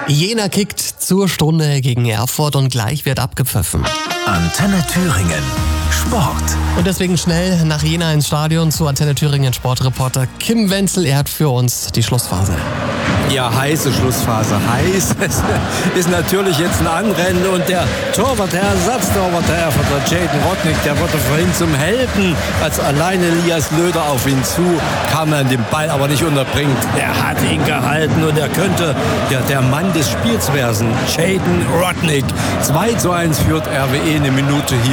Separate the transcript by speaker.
Speaker 1: Jena kickt zur Stunde gegen Erfurt und gleich wird abgepfiffen.
Speaker 2: Antenne Thüringen. Sport.
Speaker 1: Und deswegen schnell nach Jena ins Stadion zu Antenne Thüringen Sportreporter Kim Wenzel. Er hat für uns die Schlussphase.
Speaker 3: Ja, heiße Schlussphase. Heiß. Es ist natürlich jetzt ein Anrennen und der Torwart, der Ersatztorwart der Erfurter, Jaden Rodnick, der wurde vorhin zum Helden, als alleine Elias Löder auf ihn zu kam, er den Ball aber nicht unterbringt. Er hat ihn gehalten und er könnte ja der Mann des Spiels werden. Jaden Rodnick. 2:1 führt RWE eine Minute hier.